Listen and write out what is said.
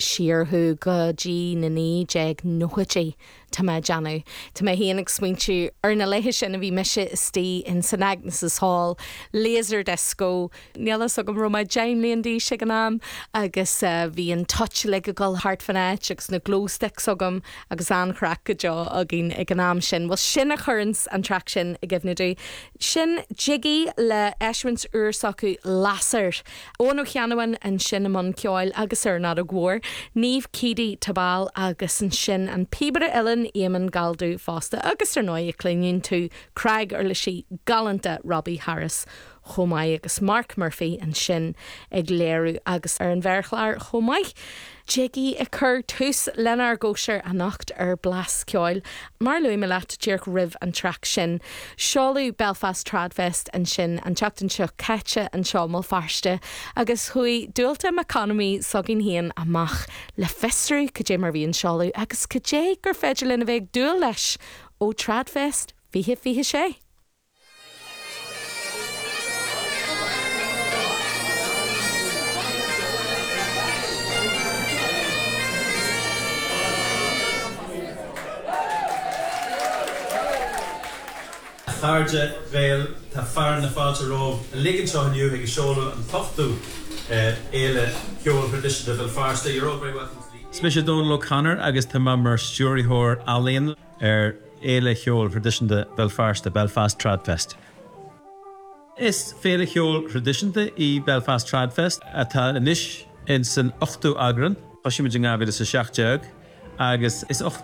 siarthú go dí na ní deag nuhatí tá me deanú. Tá me híanag smuintú ar na leihe sin a bhí meise istí in St Agnes's Hall, Laser Disco, nílas agam Roma Jaimlíon dí si gan agus bhí an touch le go hart fannéit agus na glow sticks agam agus ancrack go jo a gin ag an am sin. Well sin a churns an track sin i gifna dú. Sin jiggy le eiswins sacu lasar. Ónú cheanhain an sin amon ceáil agus ar ná a gwór. Níomh cídi tabal agus an sin an pibere Ellen Eamon Galdú fásta agus ar nói a clíonn tú Craig ar leisi galanta Robbie Harris chomai agus Mark Murphy an sin ag léirú agus ar an bherchláir chomai. Jiggy a chur tús lenar góisiir a nacht ar blas ceáil. Mar luí me leat tíirc rih an track sin. Seolú Belfast Tradfest an sin an teachtain seo cete an seommal farste agus hui dúilta economy sogin hían amach le festrú go dé mar bhíon seolú agus go dé gur féidir lena bheith dúil leis ó Tradfest fihe sé. Harja Gael ta far na fáilte ró ligin seo aniu ag seola an tochtú éile ceol tradition de Belfast. You're all very welcome. Smisha Donal O'Connor agus tá mar Stúri Hór Allen éile ceol tradition de Belfast Tradfest. Is féle ceol tradition I Belfast Tradfest atá inis in san 8ú agran, Oshimidjing Avid is a 7 agus is